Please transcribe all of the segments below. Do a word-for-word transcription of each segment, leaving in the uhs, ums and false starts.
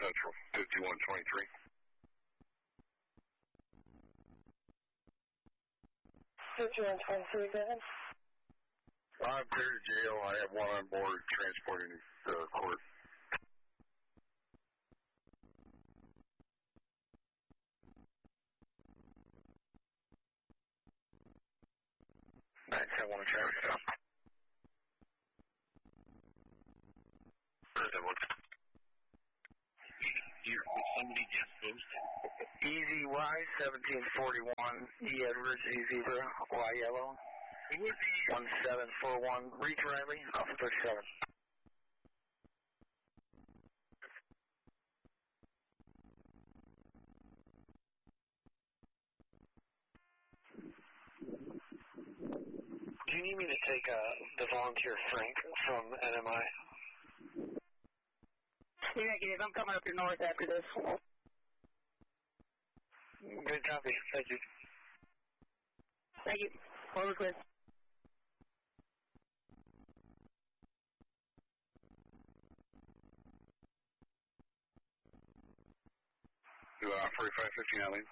Central, fifty-one twenty-three. fifty-one twenty-three, go ahead. I'm clear to jail. I have one on board transporting to uh, court. nine ten one to Travis Town. Somebody just posted. Easy Y, seventeen forty-one, E Edwards, E Zebra, Y Yellow. Who was the... one seven four one, reach Riley, Alpha thirty-seven. Do you need me to take uh, the volunteer Frank from N M I? Yeah, negative. I'm coming up your north after this. Good copy. Thank you. Thank you. Over, Chris. To uh, forty-five fifteen, Eileen.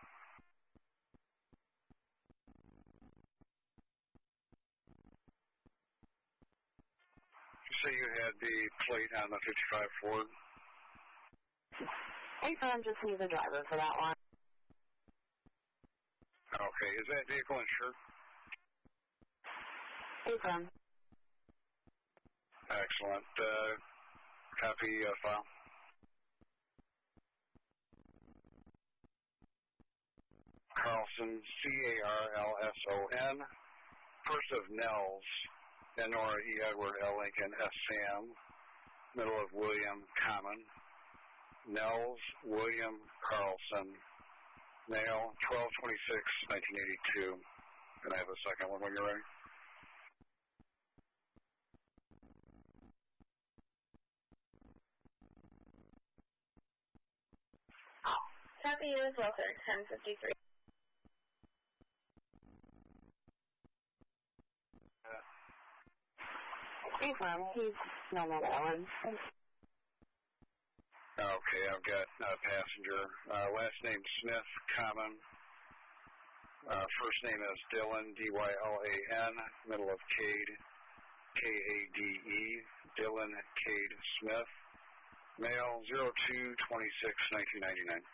You say you had the plate on the fifty-five Ford? Hey, son, just need the driver for that one. Okay, is that vehicle insured? Hey, son. Excellent. Uh, copy uh, file. Carlson, C A R L S O N. First of Nels, N Nora E Edward L Lincoln S Sam. Middle of William Common. Nels William Carlson. Male, twelve twenty-six nineteen eighty-two. Can I have a second one when you're ready? Copy you as well, sir. ten fifty-three. Hey, son. He's no more that one. Okay, I've got uh, passenger. Uh, last name Smith, Common. Uh, first name is Dylan, D Y L A N. Middle of Cade, K A D E. Dylan Cade Smith. Male, zero two twenty-six nineteen ninety-nine.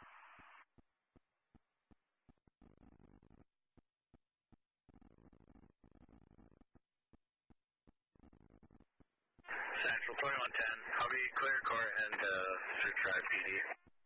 Central twenty-one ten. How do you clear court and uh, search drive P D?